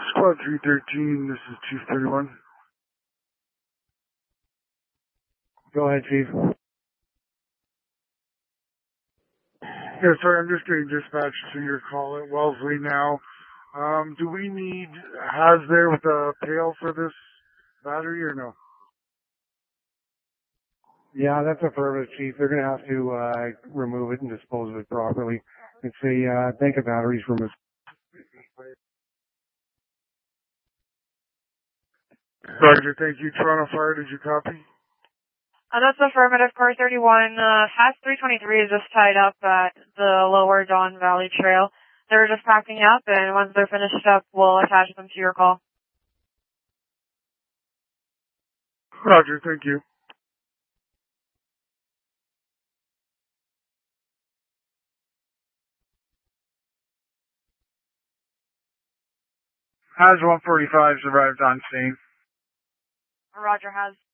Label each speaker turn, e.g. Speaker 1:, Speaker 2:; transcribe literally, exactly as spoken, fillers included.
Speaker 1: Squad three thirteen, this is Chief thirty-one.
Speaker 2: Go ahead, Chief.
Speaker 1: Yeah, sorry, I'm just getting dispatched to your call at Wellesley now. Um, do we need Has there with a pail for this battery or no?
Speaker 2: Yeah, that's affirmative, Chief. They're going to have to uh, remove it and dispose of it properly. It's a uh, bank of batteries from a...
Speaker 1: Roger, thank you. Toronto Fire, did you copy?
Speaker 3: Uh, that's affirmative, car thirty-one. Uh, Has three twenty-three is just tied up at the lower Don Valley Trail. They're just packing up, and once they're finished up, we'll attach them to your call.
Speaker 1: Roger, thank you. Has one forty-five's arrived on scene.
Speaker 3: Roger, Has.